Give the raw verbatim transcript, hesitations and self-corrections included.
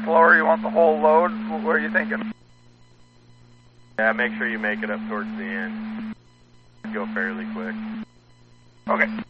slower? You want the whole load? What are you thinking? Yeah, make sure you make it up towards the end. Go fairly quick. Okay.